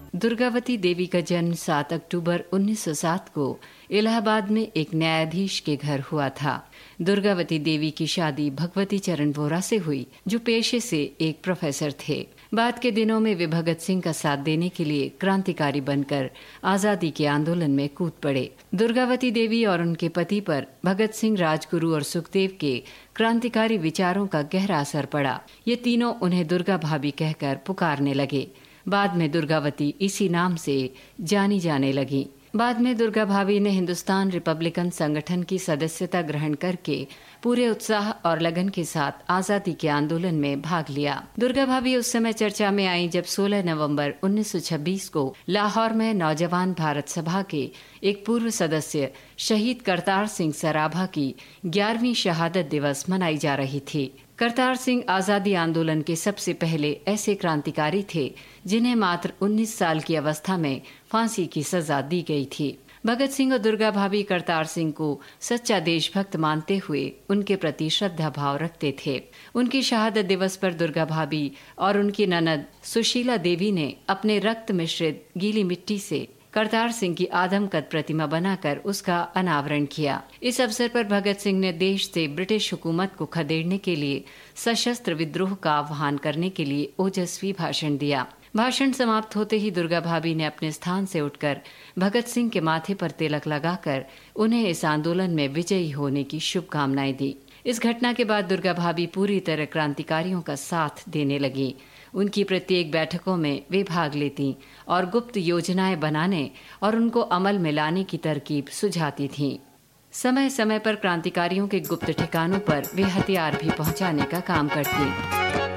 दुर्गावती देवी का जन्म 7 अक्टूबर 1907 को इलाहाबाद में एक न्यायाधीश के घर हुआ था। दुर्गावती देवी की शादी भगवती चरण वोरा से हुई, जो पेशे से एक प्रोफेसर थे। बाद के दिनों में वे भगत सिंह का साथ देने के लिए क्रांतिकारी बनकर आजादी के आंदोलन में कूद पड़े। दुर्गावती देवी और उनके पति पर भगत सिंह, राजगुरु और सुखदेव के क्रांतिकारी विचारों का गहरा असर पड़ा। ये तीनों उन्हें दुर्गा भाभी कहकर पुकारने लगे। बाद में दुर्गावती इसी नाम से जानी जाने लगी। बाद में दुर्गा भाभी ने हिंदुस्तान रिपब्लिकन संगठन की सदस्यता ग्रहण करके पूरे उत्साह और लगन के साथ आजादी के आंदोलन में भाग लिया। दुर्गा भाभी उस समय चर्चा में आई जब 16 नवंबर 1926 को लाहौर में नौजवान भारत सभा के एक पूर्व सदस्य शहीद करतार सिंह सराभा की 11वीं शहादत दिवस मनाई जा रही थी। करतार सिंह आजादी आंदोलन के सबसे पहले ऐसे क्रांतिकारी थे जिन्हें मात्र 19 साल की अवस्था में फांसी की सजा दी गई थी। भगत सिंह और दुर्गा भाभी करतार सिंह को सच्चा देशभक्त मानते हुए उनके प्रति श्रद्धा भाव रखते थे। उनकी शहादत दिवस पर दुर्गा भाभी और उनकी ननद सुशीला देवी ने अपने रक्त मिश्रित गीली मिट्टी से करतार सिंह की आदमकद प्रतिमा बनाकर उसका अनावरण किया। इस अवसर पर भगत सिंह ने देश से ब्रिटिश हुकूमत को खदेड़ने के लिए सशस्त्र विद्रोह का आह्वान करने के लिए ओजस्वी भाषण दिया। भाषण समाप्त होते ही दुर्गा भाभी ने अपने स्थान से उठकर भगत सिंह के माथे पर तिलक लगाकर उन्हें इस आंदोलन में विजयी होने की शुभकामनाएं दी। इस घटना के बाद दुर्गा भाभी पूरी तरह क्रांतिकारियों का साथ देने लगी। उनकी प्रत्येक बैठकों में वे भाग लेती और गुप्त योजनाएं बनाने और उनको अमल में लाने की तरकीब सुझाती थीं। समय समय पर क्रांतिकारियों के गुप्त ठिकानों पर वे हथियार भी पहुंचाने का काम करती।